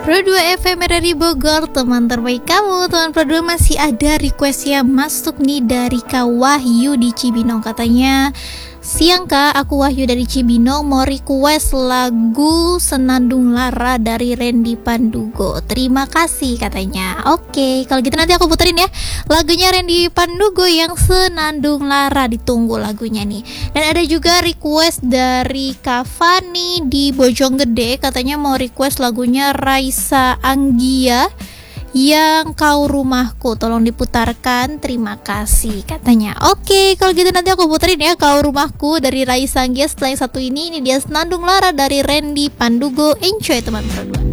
Pro 2 FM dari Bogor, teman terbaik kamu. Teman Pro 2 masih ada request yang masuk nih dari Kak Wahyu di Cibinong. Katanya, siang Kak, aku Wahyu dari Cibinong mau request lagu Senandung Lara dari Randy Pandugo. Terima kasih katanya. Oke, kalau gitu nanti aku puterin ya lagunya Randy Pandugo yang Senandung Lara. Ditunggu lagunya nih. Dan ada juga request dari Kak Fani di Bojonggede. Katanya mau request lagunya Raisa Anggia yang Kau Rumahku, tolong diputarkan, terima kasih katanya. Oke, kalau gitu nanti aku puterin ya Kau Rumahku dari Raisa Anggia. Setelah yang satu ini dia Senandung Lara dari Randy Pandugo. Enjoy teman-teman.